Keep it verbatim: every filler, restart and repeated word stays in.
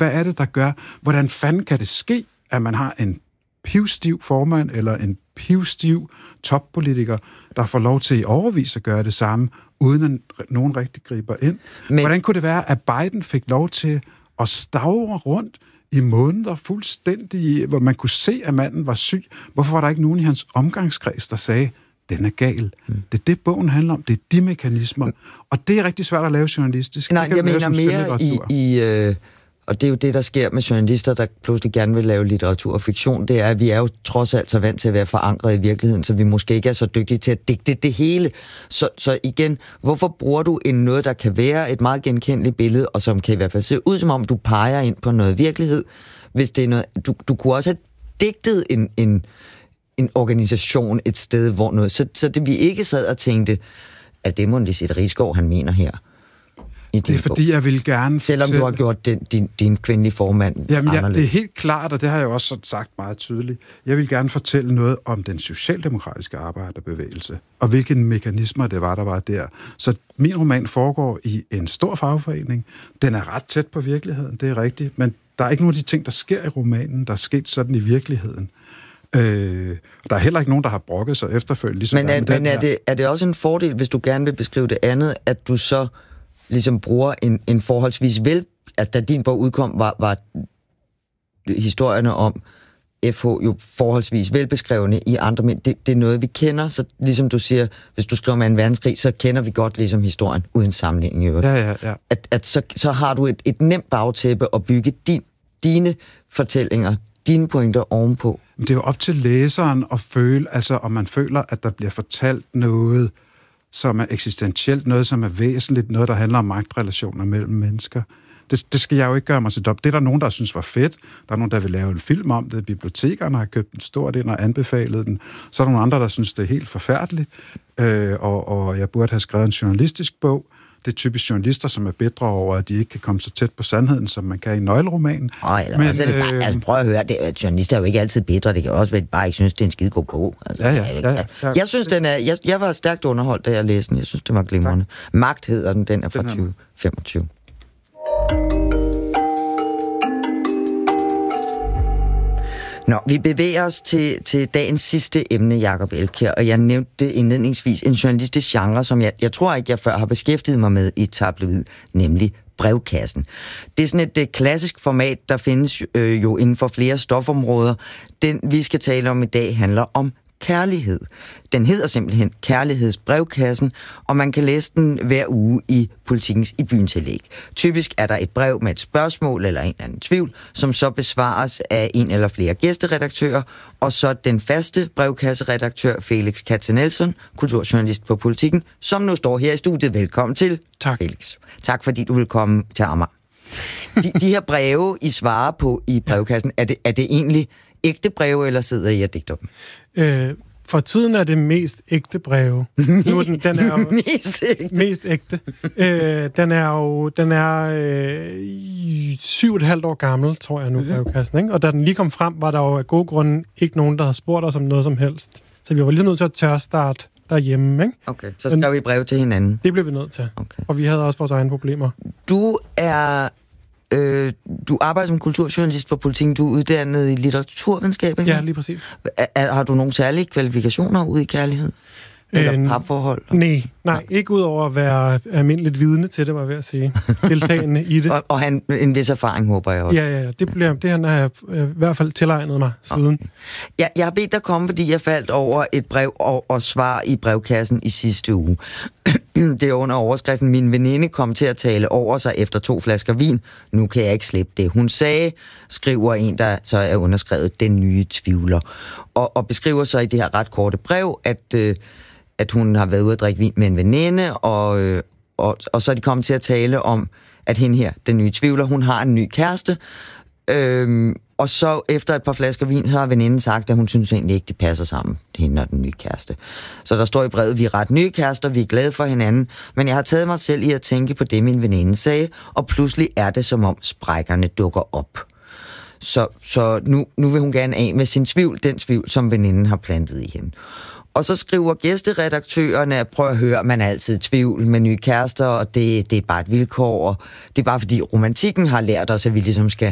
hvad er det, der gør? Hvordan fanden kan det ske, at man har en pivstiv formand eller en pivstiv toppolitiker, der får lov til i overvis at gøre det samme, uden at nogen rigtig griber ind? Men hvordan kunne det være, at Biden fik lov til at stavre rundt i måneder fuldstændig, hvor man kunne se, at manden var syg? Hvorfor var der ikke nogen i hans omgangskreds, der sagde, den er gal? Mm. Det er det, bogen handler om. Det er de mekanismer. Mm. Og det er rigtig svært at lave journalistisk. Nej, jeg mener mere i... i øh, og det er jo det, der sker med journalister, der pludselig gerne vil lave litteratur og fiktion. Det er, at vi er jo trods alt så vant til at være forankret i virkeligheden, så vi måske ikke er så dygtige til at digte det hele. Så, så igen, hvorfor bruger du en noget, der kan være et meget genkendeligt billede, og som kan i hvert fald se ud, som om du peger ind på noget virkelighed, hvis det er noget... Du, du kunne også have digtet en... en en organisation et sted, hvor noget... Så, så det vi ikke sad og tænkte, at det må det sit Risgaard, han mener her. Det er fordi, jeg vil gerne... Selvom fortælle... du har gjort din, din, din kvindelige formand Jamen, ja, det er helt klart, og det har jeg også sagt meget tydeligt. Jeg vil gerne fortælle noget om den socialdemokratiske arbejderbevægelse, og hvilke mekanismer det var, der var der. Så min roman foregår i en stor fagforening. Den er ret tæt på virkeligheden, det er rigtigt, men der er ikke nogen af de ting, der sker i romanen, der er sket sådan i virkeligheden. Øh, der er heller ikke nogen, der har brokket sig efterfølgende. Ligesom men er, men er, det, er det også en fordel, hvis du gerne vil beskrive det andet, at du så ligesom bruger en, en forholdsvis vel... Altså, da din bog udkom, var, var historierne om F H jo forholdsvis velbeskrevne i andre, men det, det er noget, vi kender, så ligesom du siger, hvis du skriver om en verdenskrig, så kender vi godt ligesom historien, uden sammenligning i øvrigt. Ja, ja, ja. At, at så, så har du et, et nemt bagtæppe at bygge din, dine fortællinger, dine pointer ovenpå. Det er jo op til læseren at føle, altså om man føler, at der bliver fortalt noget, som er eksistentielt, noget, som er væsentligt, noget, der handler om magtrelationer mellem mennesker. Det, det skal jeg jo ikke gøre mig til dom. Det er der nogen, der synes var fedt. Der er nogen, der vil lave en film om det. Bibliotekerne har købt den stort ind og anbefalet den. Så er der nogle andre, der synes, det er helt forfærdeligt. Øh, og, og jeg burde have skrevet en journalistisk bog. Det er typisk journalister, som er bedre over, at de ikke kan komme så tæt på sandheden, som man kan i nøgleromanen. Åh, eller Men, også er det bare, altså prøv at høre, det, at journalister er jo ikke altid bedre, det kan også være, at de bare ikke synes, det er en skide god bog. Altså, ja, ja, ja, ja, ja. Jeg synes, den er, jeg, jeg var stærkt underholdt, da jeg læste den. Jeg synes, det var glimrende. Tak. Magt hedder den, den er fra tyve femogtyve. Nå, vi bevæger os til, til dagens sidste emne, Jacob Elkjær, og jeg nævnte det indledningsvis, en journalistisk genre, som jeg, jeg tror ikke, jeg før har beskæftiget mig med i tabloid, nemlig brevkassen. Det er sådan et, et klassisk format, der findes øh, jo inden for flere stofområder. Den, vi skal tale om i dag, handler om kærlighed. Den hedder simpelthen Kærlighedsbrevkassen, og man kan læse den hver uge i Politikens i byen tillæg. Typisk er der et brev med et spørgsmål eller en eller anden tvivl, som så besvares af en eller flere gæsteredaktører, og så den faste brevkasseredaktør Felix Katzenelson, kulturjournalist på Politiken, som nu står her i studiet. Velkommen til, tak. Felix. Tak fordi du vil komme til Amager. De, de her breve, I svarer på i brevkassen, er det, er det egentlig ægte breve, eller sidder I og digter dem? Øh, for tiden er det mest ægte breve. Nu er den, den er jo mest ægte. Mest ægte. Øh, den er jo den er øh, syv og et halvt år gammel, tror jeg nu, brevkassen, ikke? Og da den lige kom frem, var der jo af gode grunde ikke nogen, der havde spurgt os om noget som helst. Så vi var ligesom nødt til at tørstarte derhjemme, ikke? Okay, så skrev vi brev til hinanden. Det blev vi nødt til. Okay. Og vi havde også vores egne problemer. Du er... Øh, du arbejder som kulturjournalist på Politiken. Du er uddannet i litteraturvidenskab, ikke? Ja, lige præcis. Er, har du nogle særlige kvalifikationer ude i kærlighed? Eller øh, parforhold? Nej, nej, ikke ud over at være almindeligt vidne til det, var jeg ved at sige. Deltagende i det. og, og han en vis erfaring, håber jeg også. Ja, ja, det, bliver, det har jeg øh, i hvert fald tilegnet mig siden. Okay. Ja, jeg har bedt dig komme, fordi jeg faldt over et brev og, og svar i brevkassen i sidste uge. Det er under overskriften, min veninde kom til at tale over sig efter to flasker vin. Nu kan jeg ikke slippe det. Hun sagde, skriver en, der så er underskrevet, den nye tvivler. Og, og beskriver så i det her ret korte brev, at, øh, at hun har været ude at drikke vin med en veninde, og, øh, og, og så er de kommet til at tale om, at hende her, den nye tvivler, hun har en ny kæreste. Øhm, og så efter et par flasker vin, så har veninden sagt, at hun synes egentlig ikke, det passer sammen, hende og den nye kæreste. Så der står i brevet, vi er ret nye kærester, vi er glade for hinanden, men jeg har taget mig selv i at tænke på det, min veninde sagde, og pludselig er det som om sprækkerne dukker op. Så, så nu, nu vil hun gerne af med sin tvivl, den tvivl, som veninden har plantet i hende. Og så skriver gæsteredaktørerne, at prøv at høre, man er altid i tvivl med nye kærester, og det, det er bare et vilkår, og det er bare fordi romantikken har lært os, at vi ligesom skal